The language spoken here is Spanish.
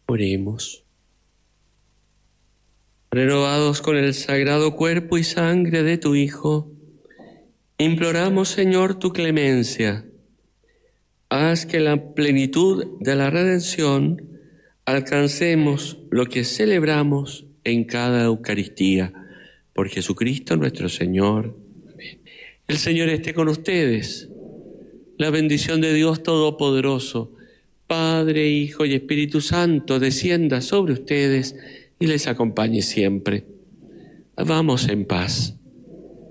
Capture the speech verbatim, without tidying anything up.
Oremos. Renovados con el sagrado cuerpo y sangre de tu Hijo, imploramos, Señor, tu clemencia. Haz que en la plenitud de la redención alcancemos lo que celebramos en cada Eucaristía. Por Jesucristo nuestro Señor. Amén. El Señor esté con ustedes. La bendición de Dios Todopoderoso, Padre, Hijo y Espíritu Santo, descienda sobre ustedes y les acompañe siempre. Vamos en paz.